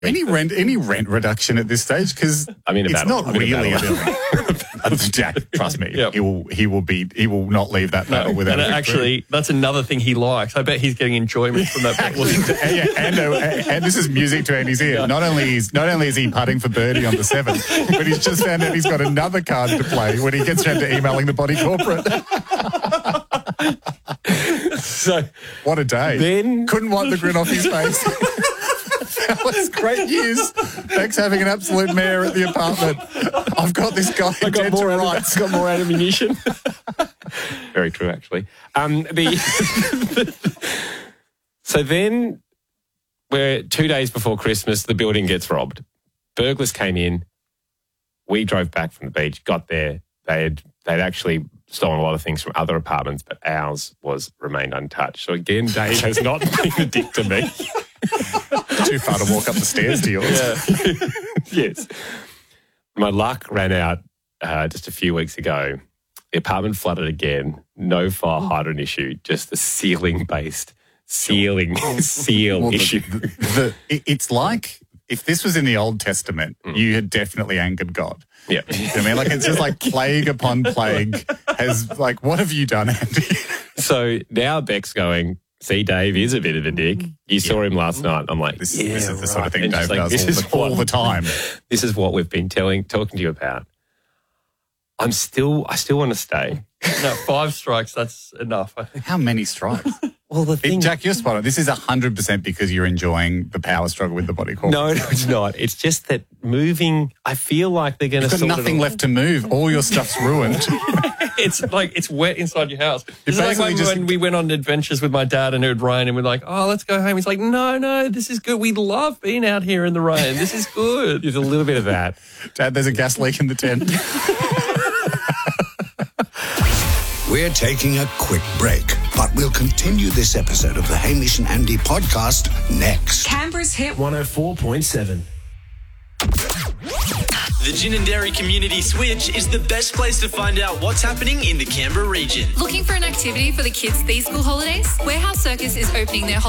Any rent reduction at this stage? Because it's not really a building. Jack, trust me, Yep. he will not leave that battle without. And actually, that's another thing he likes. I bet he's getting enjoyment from that battle. and this is music to Andy's ear. Not only is he putting for birdie on the 7th, but he's just found out he's got another card to play when he gets around to emailing the body corporate. So what a day! Then couldn't wipe the grin off his face. That was great news. Thanks having an absolute mare at the apartment. I've got this guy dead to rights. Got more ammunition. Very true, actually. So then, we're 2 days before Christmas, the building gets robbed. Burglars came in. We drove back from the beach, got there. They'd actually stolen a lot of things from other apartments, but ours remained untouched. So again, Dave has not been a dick to me. Too far to walk up the stairs to yours. Yeah. Yes. My luck ran out just a few weeks ago. The apartment flooded again. No fire hydrant issue, just the ceiling-based seal issue. It's like if this was in the Old Testament, you had definitely angered God. Yeah. You know what I mean? Like, it's just like plague upon plague has, like, what have you done, Andy? So now Beck's going, see, Dave is a bit of a dick. You saw him last night. I'm like, this is the sort of thing And Dave she's like, does all the time. This is what we've been talking to you about. I still want to stay. No, 5 strikes, that's enough, I think. How many strikes? Well, the thing... Jack, you're spot on. This is 100% because you're enjoying the power struggle with the body corporate. No, it's not. It's just that moving, I feel like they're going to You've got nothing left to move. All your stuff's ruined. It's like it's wet inside your house. It's like basically when we went on adventures with my dad and it would rain and we're like, oh, let's go home. He's like, no, this is good. We love being out here in the rain. This is good. There's a little bit of that. Dad, there's a gas leak in the tent. We're taking a quick break, but we'll continue this episode of the Hamish and Andy podcast next. Canberra's Hit 104.7. The Gin and Dairy Community Switch is the best place to find out what's happening in the Canberra region. Looking for an activity for the kids these school holidays? Warehouse Circus is opening their